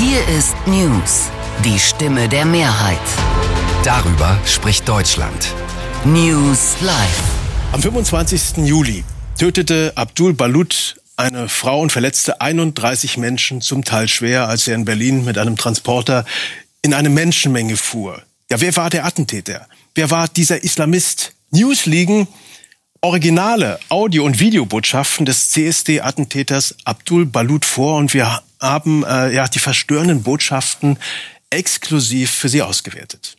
Hier ist News, die Stimme der Mehrheit. Darüber spricht Deutschland. News Live. Am 25. Juli tötete Abdul Balut eine Frau und verletzte 31 Menschen, zum Teil schwer, als er in Berlin mit einem Transporter in eine Menschenmenge fuhr. Ja, wer war der Attentäter? Wer war dieser Islamist? News liegen originale Audio- und Videobotschaften des CSD-Attentäters Abdul Balut vor und wir haben die verstörenden Botschaften exklusiv für Sie ausgewertet.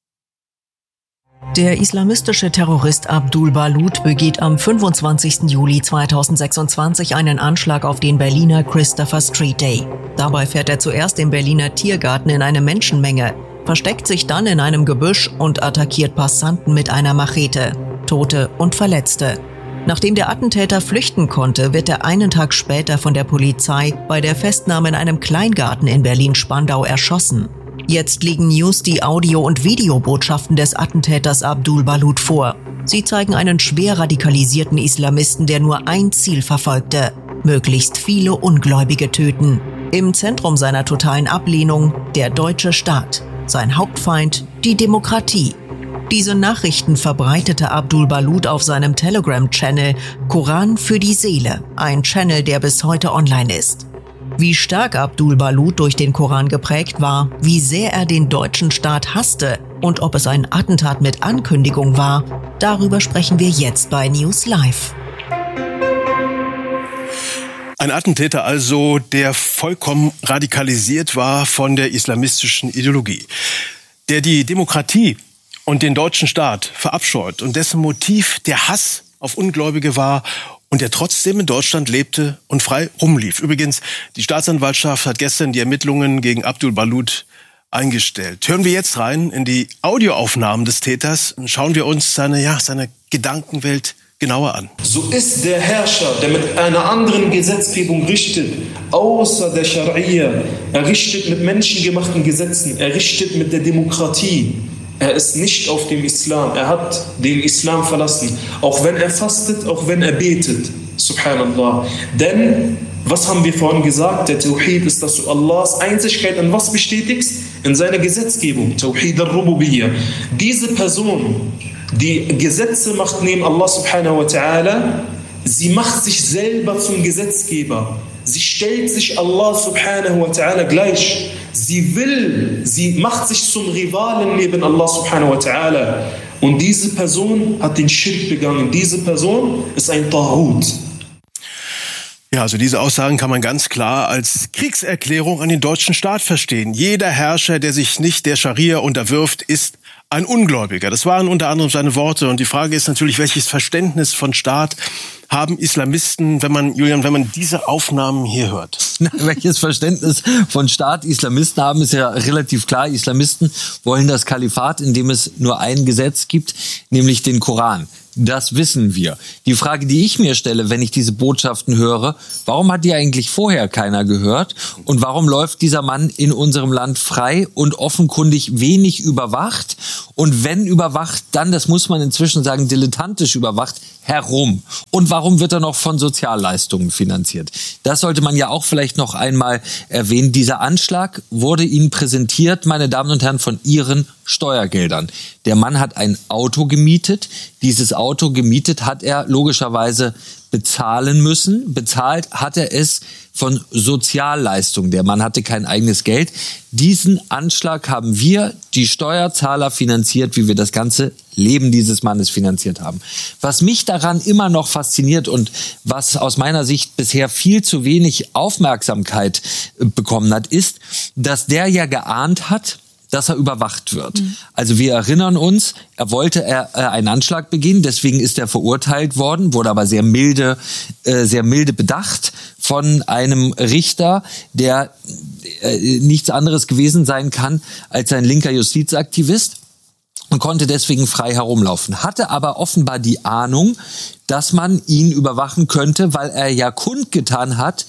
Der islamistische Terrorist Abdul Balut begeht am 25. Juli 2026 einen Anschlag auf den Berliner Christopher Street Day. Dabei fährt er zuerst im Berliner Tiergarten in eine Menschenmenge, versteckt sich dann in einem Gebüsch und attackiert Passanten mit einer Machete, Tote und Verletzte. Nachdem der Attentäter flüchten konnte, wird er einen Tag später von der Polizei bei der Festnahme in einem Kleingarten in Berlin-Spandau erschossen. Jetzt liegen News die Audio- und Videobotschaften des Attentäters Abdul Balut vor. Sie zeigen einen schwer radikalisierten Islamisten, der nur ein Ziel verfolgte: möglichst viele Ungläubige töten. Im Zentrum seiner totalen Ablehnung der deutsche Staat, sein Hauptfeind die Demokratie. Diese Nachrichten verbreitete Abdul Balut auf seinem Telegram-Channel Koran für die Seele, ein Channel, der bis heute online ist. Wie stark Abdul Balut durch den Koran geprägt war, wie sehr er den deutschen Staat hasste und ob es ein Attentat mit Ankündigung war, darüber sprechen wir jetzt bei News Live. Ein Attentäter also, der vollkommen radikalisiert war von der islamistischen Ideologie, der die Demokratie und den deutschen Staat verabscheut und dessen Motiv der Hass auf Ungläubige war und der trotzdem in Deutschland lebte und frei rumlief. Übrigens, die Staatsanwaltschaft hat gestern die Ermittlungen gegen Abdul Balut eingestellt. Hören wir jetzt rein in die Audioaufnahmen des Täters und schauen wir uns seine Gedankenwelt genauer an. So ist der Herrscher, der mit einer anderen Gesetzgebung richtet, außer der Scharia. Er richtet mit menschengemachten Gesetzen, er richtet mit der Demokratie. Er ist nicht auf dem Islam, er hat den Islam verlassen, auch wenn er fastet, auch wenn er betet, subhanallah. Denn, was haben wir vorhin gesagt, der Tawhid ist, dass du Allahs Einzigkeit in was bestätigst? In seiner Gesetzgebung, Tawhid al-Rububiyyah. Diese Person, die Gesetze macht neben Allah subhanahu wa ta'ala, sie macht sich selber zum Gesetzgeber. Sie stellt sich Allah subhanahu wa ta'ala gleich. Sie macht sich zum Rivalen neben Allah subhanahu wa ta'ala. Und diese Person hat den Schirk begangen. Diese Person ist ein Taghut. Ja, also diese Aussagen kann man ganz klar als Kriegserklärung an den deutschen Staat verstehen. Jeder Herrscher, der sich nicht der Scharia unterwirft, ist ein Ungläubiger. Das waren unter anderem seine Worte. Und die Frage ist natürlich, welches Verständnis von Staat haben Islamisten, wenn man diese Aufnahmen hier hört? Welches Verständnis von Staat Islamisten haben, ist ja relativ klar. Islamisten wollen das Kalifat, in dem es nur ein Gesetz gibt, nämlich den Koran. Das wissen wir. Die Frage, die ich mir stelle, wenn ich diese Botschaften höre, warum hat die eigentlich vorher keiner gehört? Und warum läuft dieser Mann in unserem Land frei und offenkundig wenig überwacht? Und wenn überwacht, dann, das muss man inzwischen sagen, dilettantisch überwacht, herum. Und warum wird er noch von Sozialleistungen finanziert? Das sollte man ja auch vielleicht noch einmal erwähnen. Dieser Anschlag wurde Ihnen präsentiert, meine Damen und Herren, von Ihren Steuergeldern. Der Mann hat ein Auto gemietet. Dieses Auto gemietet hat er logischerweise bezahlen müssen. Bezahlt hat er es von Sozialleistungen. Der Mann hatte kein eigenes Geld. Diesen Anschlag haben wir, die Steuerzahler, finanziert, wie wir das ganze Leben dieses Mannes finanziert haben. Was mich daran immer noch fasziniert und was aus meiner Sicht bisher viel zu wenig Aufmerksamkeit bekommen hat, ist, dass der ja geahnt hat, dass er überwacht wird. Also wir erinnern uns, er wollte einen Anschlag begehen, deswegen ist er verurteilt worden, wurde aber sehr milde bedacht von einem Richter, der nichts anderes gewesen sein kann als ein linker Justizaktivist und konnte deswegen frei herumlaufen. Hatte aber offenbar die Ahnung, dass man ihn überwachen könnte, weil er ja kundgetan hat,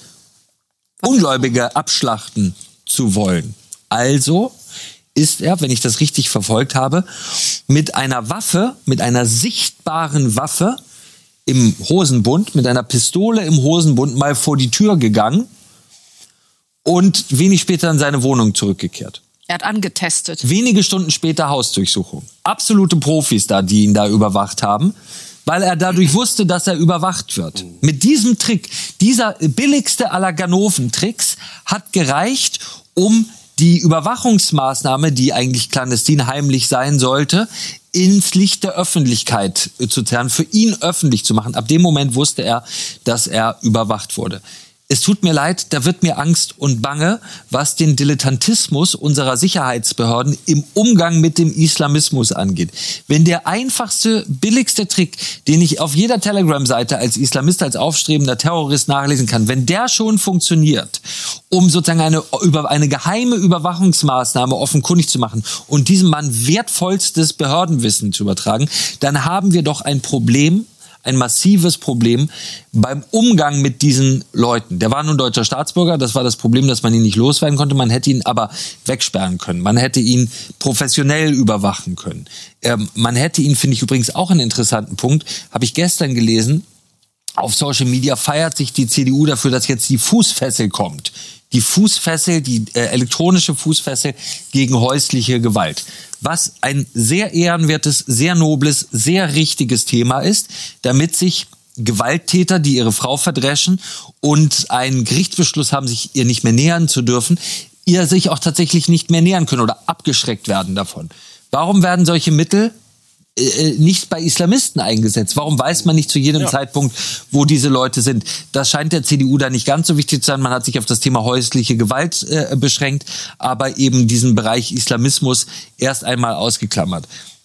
Ungläubige abschlachten zu wollen. Also ist er, wenn ich das richtig verfolgt habe, mit einer Waffe, mit einer sichtbaren Waffe im Hosenbund, mit einer Pistole im Hosenbund mal vor die Tür gegangen und wenig später in seine Wohnung zurückgekehrt. Er hat angetestet. Wenige Stunden später Hausdurchsuchung. Absolute Profis da, die ihn da überwacht haben, weil er dadurch wusste, dass er überwacht wird. Mit diesem Trick, dieser billigste aller Ganoven-Tricks, hat gereicht, um die Überwachungsmaßnahme, die eigentlich clandestin heimlich sein sollte, ins Licht der Öffentlichkeit zu zerren, für ihn öffentlich zu machen. Ab dem Moment wusste er, dass er überwacht wurde. Es tut mir leid, da wird mir Angst und Bange, was den Dilettantismus unserer Sicherheitsbehörden im Umgang mit dem Islamismus angeht. Wenn der einfachste, billigste Trick, den ich auf jeder Telegram-Seite als Islamist, als aufstrebender Terrorist nachlesen kann, wenn der schon funktioniert, um sozusagen eine geheime Überwachungsmaßnahme offenkundig zu machen und diesem Mann wertvollstes Behördenwissen zu übertragen, dann haben wir doch ein Problem, ein massives Problem beim Umgang mit diesen Leuten. Der war nun deutscher Staatsbürger, das war das Problem, dass man ihn nicht loswerden konnte. Man hätte ihn aber wegsperren können. Man hätte ihn professionell überwachen können. Man hätte ihn, finde ich übrigens auch einen interessanten Punkt, habe ich gestern gelesen, auf Social Media feiert sich die CDU dafür, dass jetzt die Fußfessel kommt. Die Fußfessel, die elektronische Fußfessel gegen häusliche Gewalt. Was ein sehr ehrenwertes, sehr nobles, sehr richtiges Thema ist, damit sich Gewalttäter, die ihre Frau verdreschen und einen Gerichtsbeschluss haben, sich ihr nicht mehr nähern zu dürfen, ihr sich auch tatsächlich nicht mehr nähern können oder abgeschreckt werden davon. Warum werden solche Mittel nicht bei Islamisten eingesetzt? Warum weiß man nicht zu jedem Zeitpunkt, wo diese Leute sind? Das scheint der CDU da nicht ganz so wichtig zu sein. Man hat sich auf das Thema häusliche Gewalt beschränkt, aber eben diesen Bereich Islamismus erst einmal ausgeklammert.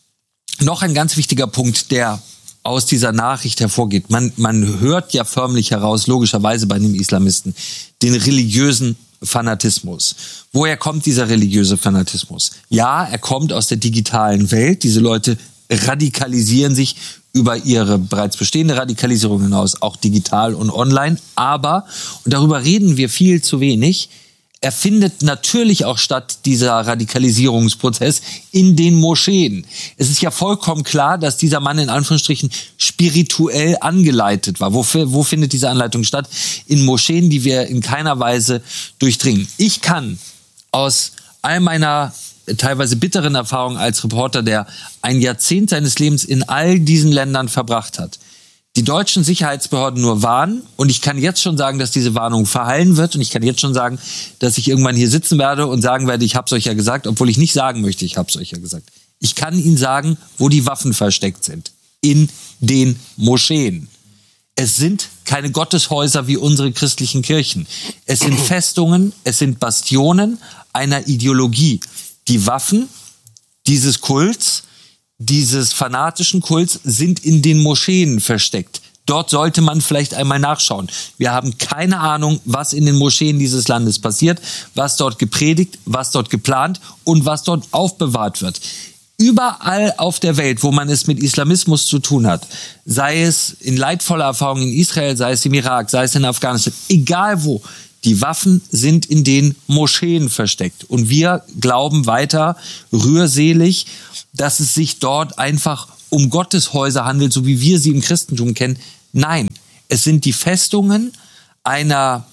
Noch ein ganz wichtiger Punkt, der aus dieser Nachricht hervorgeht. Man hört ja förmlich heraus, logischerweise bei den Islamisten, den religiösen Fanatismus. Woher kommt dieser religiöse Fanatismus? Ja, er kommt aus der digitalen Welt. Diese Leute radikalisieren sich über ihre bereits bestehende Radikalisierung hinaus, auch digital und online. Aber, und darüber reden wir viel zu wenig, er findet natürlich auch statt, dieser Radikalisierungsprozess, in den Moscheen. Es ist ja vollkommen klar, dass dieser Mann in Anführungsstrichen spirituell angeleitet war. Wo findet diese Anleitung statt? In Moscheen, die wir in keiner Weise durchdringen. Ich kann aus all meiner teilweise bitteren Erfahrung als Reporter, der ein Jahrzehnt seines Lebens in all diesen Ländern verbracht hat, die deutschen Sicherheitsbehörden nur warnen, und ich kann jetzt schon sagen, dass diese Warnung verhallen wird, und ich kann jetzt schon sagen, dass ich irgendwann hier sitzen werde und sagen werde, ich hab's euch ja gesagt, obwohl ich nicht sagen möchte, ich hab's euch ja gesagt. Ich kann Ihnen sagen, wo die Waffen versteckt sind. In den Moscheen. Es sind keine Gotteshäuser wie unsere christlichen Kirchen. Es sind Festungen, es sind Bastionen einer Ideologie. Die Waffen dieses Kults, dieses fanatischen Kults, sind in den Moscheen versteckt. Dort sollte man vielleicht einmal nachschauen. Wir haben keine Ahnung, was in den Moscheen dieses Landes passiert, was dort gepredigt, was dort geplant und was dort aufbewahrt wird. Überall auf der Welt, wo man es mit Islamismus zu tun hat, sei es in leidvoller Erfahrung in Israel, sei es im Irak, sei es in Afghanistan, egal wo, die Waffen sind in den Moscheen versteckt. Und wir glauben weiter rührselig, dass es sich dort einfach um Gotteshäuser handelt, so wie wir sie im Christentum kennen. Nein, es sind die Festungen eines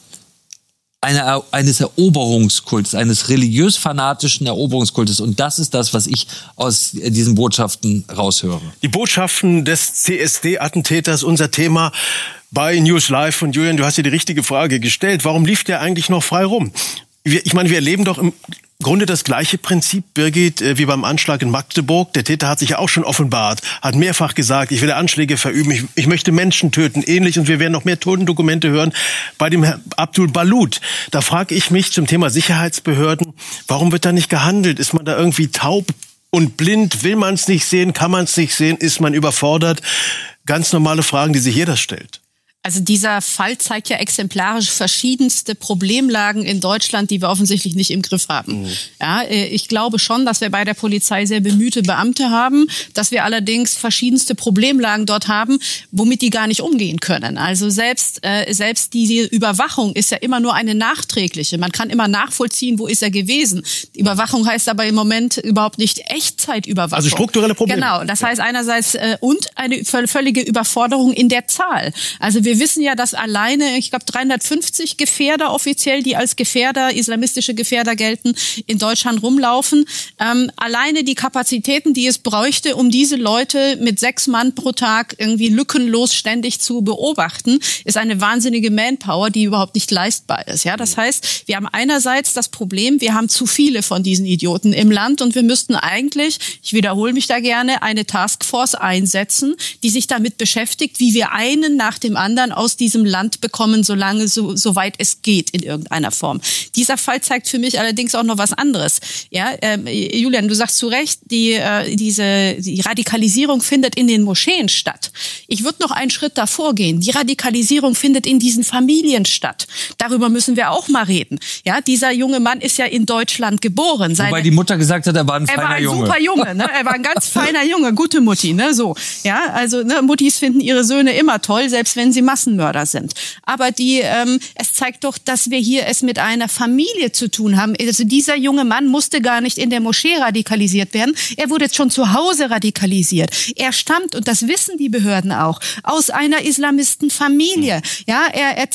Eroberungskults, eines religiös-fanatischen Eroberungskultes. Und das ist das, was ich aus diesen Botschaften raushöre. Die Botschaften des CSD-Attentäters, unser Thema bei News Live. Und Julian, du hast dir die richtige Frage gestellt. Warum lief der eigentlich noch frei rum? Ich meine, wir erleben doch im Grunde das gleiche Prinzip, Birgit, wie beim Anschlag in Magdeburg. Der Täter hat sich ja auch schon offenbart, hat mehrfach gesagt, ich werde Anschläge verüben, ich möchte Menschen töten, ähnlich. Und wir werden noch mehr Totendokumente hören bei dem Herrn Abdul Balut. Da frage ich mich zum Thema Sicherheitsbehörden, warum wird da nicht gehandelt? Ist man da irgendwie taub und blind? Will man es nicht sehen? Kann man es nicht sehen? Ist man überfordert? Ganz normale Fragen, die sich jeder stellt. Also dieser Fall zeigt ja exemplarisch verschiedenste Problemlagen in Deutschland, die wir offensichtlich nicht im Griff haben. Ja, ich glaube schon, dass wir bei der Polizei sehr bemühte Beamte haben, dass wir allerdings verschiedenste Problemlagen dort haben, womit die gar nicht umgehen können. Also selbst diese Überwachung ist ja immer nur eine nachträgliche. Man kann immer nachvollziehen, wo ist er gewesen. Die Überwachung heißt aber im Moment überhaupt nicht Echtzeitüberwachung. Also strukturelle Probleme. Genau, das heißt einerseits und eine völlige Überforderung in der Zahl. Also wir wir wissen ja, dass alleine, ich glaube 350 Gefährder offiziell, die als Gefährder, islamistische Gefährder gelten, in Deutschland rumlaufen. Alleine die Kapazitäten, die es bräuchte, um diese Leute mit 6 Mann pro Tag irgendwie lückenlos ständig zu beobachten, ist eine wahnsinnige Manpower, die überhaupt nicht leistbar ist. Ja, das heißt, wir haben einerseits das Problem, wir haben zu viele von diesen Idioten im Land und wir müssten eigentlich, ich wiederhole mich da gerne, eine Taskforce einsetzen, die sich damit beschäftigt, wie wir einen nach dem anderen aus diesem Land bekommen, soweit es geht in irgendeiner Form. Dieser Fall zeigt für mich allerdings auch noch was anderes. Ja, Julian, du sagst zu Recht, die Radikalisierung findet in den Moscheen statt. Ich würde noch einen Schritt davor gehen. Die Radikalisierung findet in diesen Familien statt. Darüber müssen wir auch mal reden. Ja, dieser junge Mann ist ja in Deutschland geboren. Wobei die Mutter gesagt hat, er war ein feiner Junge. Super Junge, ne? Er war ein ganz feiner Junge, gute Mutti, ne? So, ja, also ne, Muttis finden ihre Söhne immer toll, selbst wenn sie Massenmörder sind. Aber es zeigt doch, dass wir hier es mit einer Familie zu tun haben. Also dieser junge Mann musste gar nicht in der Moschee radikalisiert werden. Er wurde schon zu Hause radikalisiert. Er stammt, und das wissen die Behörden auch, aus einer Islamistenfamilie. Ja,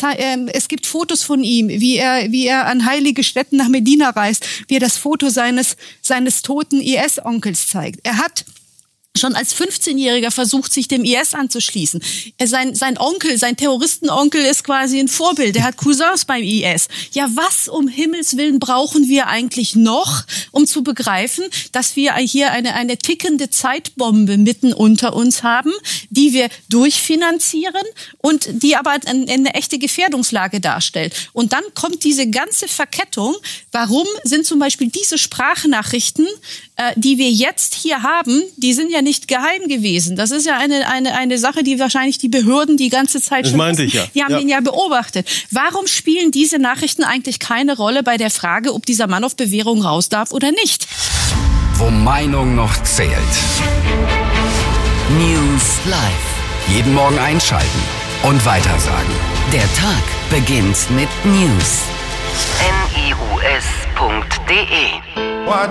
es gibt Fotos von ihm, wie er an heilige Stätten nach Medina reist, wie er das Foto seines toten IS-Onkels zeigt. Er hat schon als 15-Jähriger versucht, sich dem IS anzuschließen. Sein Onkel, sein Terroristenonkel ist quasi ein Vorbild. Er hat Cousins beim IS. Ja, was um Himmels Willen brauchen wir eigentlich noch, um zu begreifen, dass wir hier eine tickende Zeitbombe mitten unter uns haben, die wir durchfinanzieren und die aber eine echte Gefährdungslage darstellt. Und dann kommt diese ganze Verkettung. Warum sind zum Beispiel diese Sprachnachrichten, die wir jetzt hier haben, die sind ja nicht geheim gewesen. Das ist ja eine Sache, die wahrscheinlich die Behörden die ganze Zeit schon wissen. Die haben ihn ja beobachtet. Warum spielen diese Nachrichten eigentlich keine Rolle bei der Frage, ob dieser Mann auf Bewährung raus darf oder nicht? Wo Meinung noch zählt. News Live. Jeden Morgen einschalten und weitersagen. Der Tag beginnt mit News. news.de